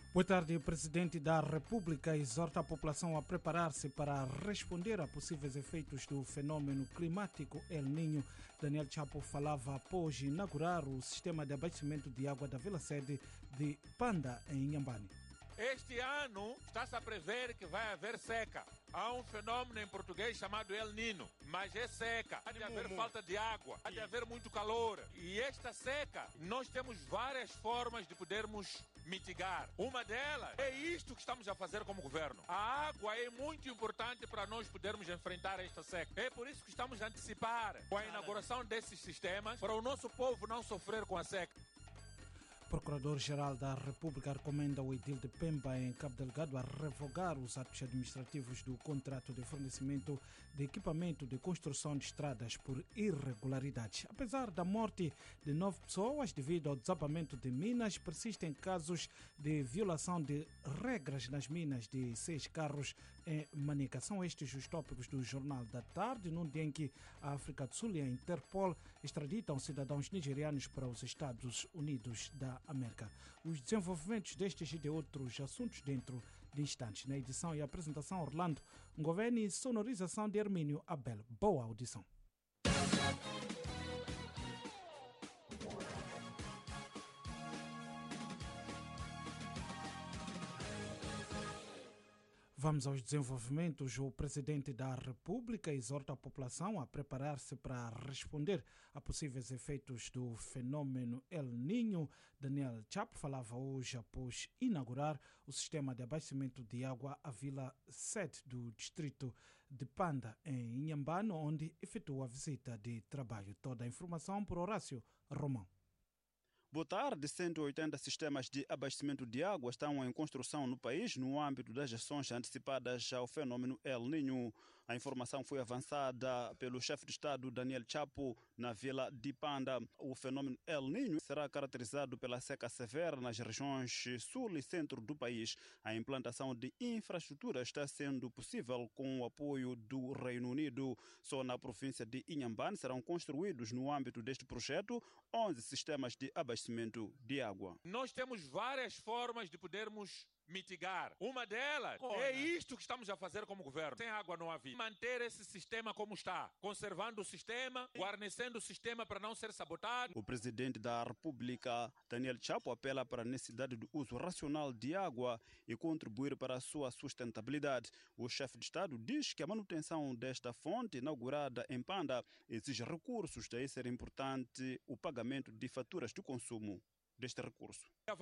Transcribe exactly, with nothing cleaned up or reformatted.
Boa tarde. O Presidente da República exorta a população a preparar-se para responder a possíveis efeitos do fenômeno climático El Niño. Daniel Chapo falava após inaugurar o sistema de abastecimento de água da Vila Sede de Panda, em Inhambane. Este ano está-se a prever que vai haver seca. Há um fenômeno em português chamado El Niño, mas é seca. Há de haver falta de água, há de haver muito calor. E esta seca, nós temos várias formas de podermos mitigar. Uma delas é isto que estamos a fazer como governo. A água é muito importante para nós podermos enfrentar esta seca. É por isso que estamos a antecipar com a inauguração desses sistemas para o nosso povo não sofrer com a seca. Procurador-Geral da República recomenda ao edil de Pemba, em Cabo Delgado, a revogar os atos administrativos do contrato de fornecimento de equipamento de construção de estradas por irregularidades. Apesar da morte de nove pessoas devido ao desabamento de minas, persistem casos de violação de regras nas minas de seis carros em Manica. São estes os tópicos do Jornal da Tarde, num dia em que a África do Sul e a Interpol extraditam cidadãos nigerianos para os Estados Unidos da América. Os desenvolvimentos destes e de outros assuntos dentro de instantes. Na edição e apresentação, Orlando Ngoveni e sonorização de Hermínio Abel. Boa audição. Vamos aos desenvolvimentos. O Presidente da República exorta a população a preparar-se para responder a possíveis efeitos do fenômeno El Niño. Daniel Chapo falava hoje após inaugurar o sistema de abastecimento de água à Vila Sede do distrito de Panda, em Inhambane, onde efetuou a visita de trabalho. Toda a informação por Horácio Romão. Boa tarde. cento e oitenta sistemas de abastecimento de água estão em construção no país no âmbito das ações antecipadas ao fenômeno El Niño. A informação foi avançada pelo chefe de Estado Daniel Chapo na Vila de Panda. O fenômeno El Niño será caracterizado pela seca severa nas regiões sul e centro do país. A implantação de infraestrutura está sendo possível com o apoio do Reino Unido. Só na província de Inhambane serão construídos no âmbito deste projeto onze sistemas de abastecimento de água. Nós temos várias formas de podermos mitigar. Uma delas Cona. é isto que estamos a fazer como governo. Sem água não havia. Manter esse sistema como está, conservando o sistema, guarnecendo o sistema para não ser sabotado. O Presidente da República, Daniel Chapo, apela para a necessidade do uso racional de água e contribuir para a sua sustentabilidade. O chefe de Estado diz que a manutenção desta fonte, inaugurada em Panda, exige recursos, daí ser importante o pagamento de faturas de consumo deste recurso.